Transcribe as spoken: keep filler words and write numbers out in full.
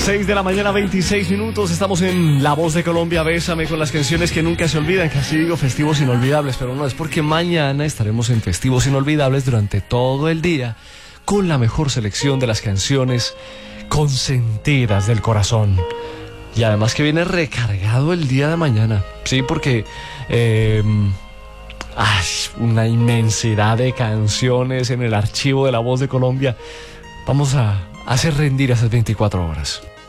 seis de la mañana, veintiséis minutos. Estamos en La Voz de Colombia. Bésame, con las canciones que nunca se olvidan. Casi digo festivos inolvidables, pero no, es porque mañana estaremos en festivos inolvidables durante todo el día con la mejor selección de las canciones consentidas del corazón. Y además que viene recargado el día de mañana. Sí, porque eh, ay, una inmensidad de canciones en el archivo de La Voz de Colombia. Vamos a hacer rendir esas veinticuatro horas.